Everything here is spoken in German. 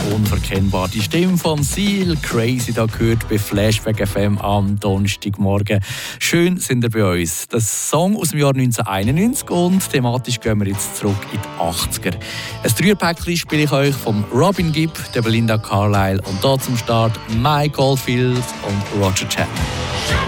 unverkennbar. Die Stimme von Seal Crazy da gehört bei Flashback FM am Donnerstagmorgen. Schön sind ihr bei uns. Das Song aus dem Jahr 1991 und thematisch gehen wir jetzt zurück in die 80er. Ein Dreierpäckchen spiele ich euch von Robin Gibb, der Belinda Carlisle und da zum Start Mike Oldfield und Roger Chapman.